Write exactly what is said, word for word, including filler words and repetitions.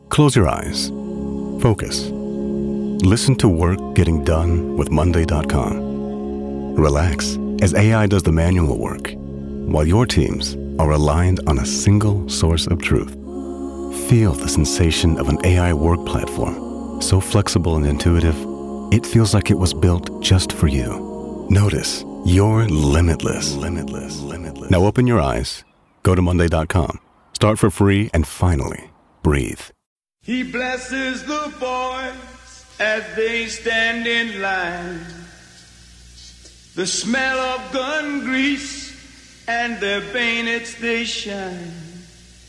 Close your eyes. Focus. Listen to work getting done with Monday dot com. Relax as A I does the manual work, while your teams are aligned on a single source of truth. Feel the sensation of an A I work platform, so flexible and intuitive, it feels like it was built just for you. Notice you're limitless, limitless, limitless. Now open your eyes, go to Monday dot com, start for free, and finally, breathe. He blesses the boys as they stand in line. The smell of gun grease and their bayonets they shine.